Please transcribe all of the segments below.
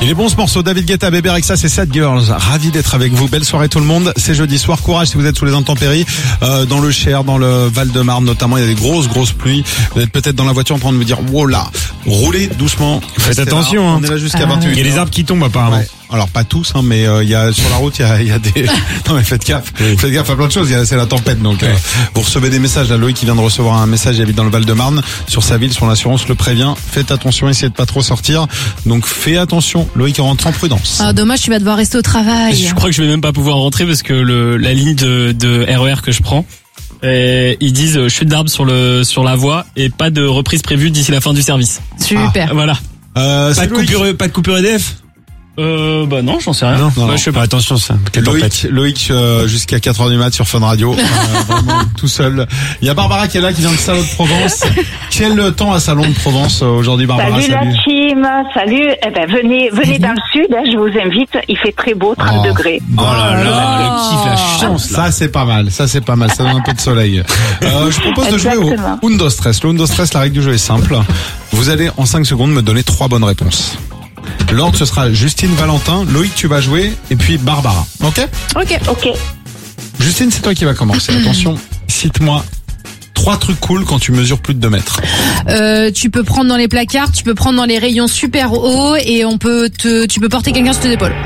Il est bon ce morceau, David Guetta, Bébé Rexha, c'est Sad Girls. Ravi d'être avec vous. Belle soirée tout le monde. C'est jeudi soir. Courage si vous êtes sous les intempéries. Dans le Cher, dans le Val-de-Marne notamment, il y a des grosses pluies. Vous êtes peut-être dans la voiture en train de me dire, wow là, roulez doucement. Faites attention, hein. On est là jusqu'à 21h. Il y a des arbres qui tombent apparemment. Ouais. Alors pas tous, hein, mais il y a sur la route, il y a des. Non mais faites gaffe à plein de choses. C'est la tempête, donc vous recevez des messages. Là, Loïc qui vient de recevoir un message. Il habite dans le Val-de-Marne, sur sa ville, son assurance le prévient. Faites attention, essayez de pas trop sortir. Donc fais attention. Loïc rentre en prudence. Ah dommage, tu vas devoir rester au travail. Je crois que je vais même pas pouvoir rentrer parce que la ligne de RER que je prends, ils disent chute d'arbre sur la voie et pas de reprise prévue d'ici la fin du service. Super. Voilà. Pas de coupure EDF. Bah non, j'en sais rien. Non. Bah, je sais pas. Attention, ça. Quelle tempête. Loïc jusqu'à 4h du mat sur Fun Radio, vraiment tout seul. Il y a Barbara qui est là, qui vient de Salon de Provence. Quel temps à Salon de Provence aujourd'hui, Barbara? Salut la team, salut. Eh ben venez dans le sud, hein, je vous invite. Il fait très beau, 30 degrés. Oh là là, le kiff, la chance. Ça c'est pas mal, ça donne un peu de soleil. Je propose de jouer au Undo Stress. Le Undo Stress, la règle du jeu est simple. Vous allez en 5 secondes me donner 3 bonnes réponses. L'ordre, ce sera Justine, Valentin, Loïc, tu vas jouer, et puis Barbara. Ok. Justine, c'est toi qui vas commencer. Attention, cite-moi 3 trucs cool quand tu mesures plus de 2 mètres. Tu peux prendre dans les placards, tu peux prendre dans les rayons super hauts et tu peux porter quelqu'un sur tes épaules.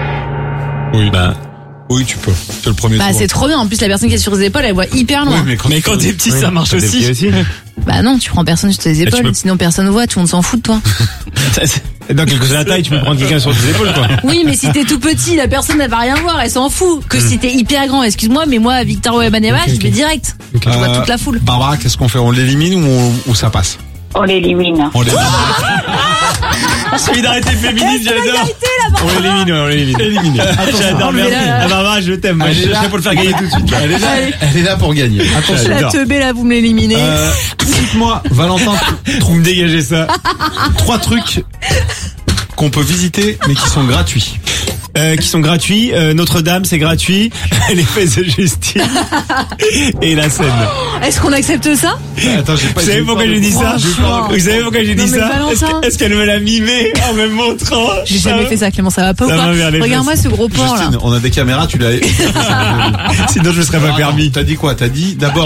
Oui, tu peux. C'est le premier tour. C'est trop bien. En plus, la personne qui est sur les épaules, elle voit hyper loin. Oui, Mais quand t'es petit, ça marche aussi. Bah non, tu prends personne sur tes épaules, sinon personne voit, tout le monde s'en fout de toi. Dans quelque chose de la taille, tu peux prendre quelqu'un sur tes épaules, quoi. Oui, mais si t'es tout petit, la personne, elle va rien voir, elle s'en fout. Que si t'es hyper grand, excuse-moi, mais moi, Victor Wembanyama, je vais direct. Je vois toute la foule. Barbara, qu'est-ce qu'on fait? On l'élimine ou ça passe? On l'élimine. Solidarité féministe, j'adore. On l'élimine. Éliminé. J'adore, merci. Barbara, je t'aime. Moi, je suis pour le faire gagner tout de suite. Elle est là pour gagner. Attention. La teubée, là, vous me l'éliminez. Cite-moi, Valentin, Trouve me dégager ça. 3 trucs qu'on peut visiter, mais qui sont gratuits. Qui sont gratuits. Notre-Dame, c'est gratuit. Les fesses de Justine. Et la Seine. Est-ce qu'on accepte ça? Attends, Vous savez pourquoi j'ai dit ça? Vous savez pourquoi j'ai dit ça? Est-ce qu'elle me l'a mimé en me montrant? J'ai jamais fait ça, Clément, ça va pas ou quoi? Regarde-moi ce gros porc là. Justine, on a des caméras, tu l'as. Sinon je me serais pas permis. T'as dit quoi? T'as dit d'abord